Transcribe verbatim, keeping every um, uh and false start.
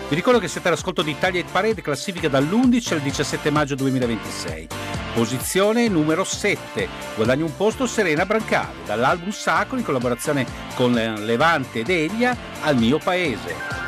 Vi ricordo che siete all'ascolto di Italia Hit Parade, classifica dall'undici al diciassette maggio duemilaventisei. Posizione numero sette, guadagna un posto Serena Brancale, dall'album Sacro in collaborazione con Levante ed Elia, Al mio paese.